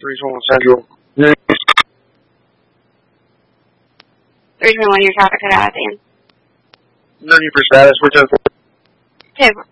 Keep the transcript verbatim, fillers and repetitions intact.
three twenty-one Central. three twenty-one, your traffic cut out at the end. No need for status. We're ten four. ten four.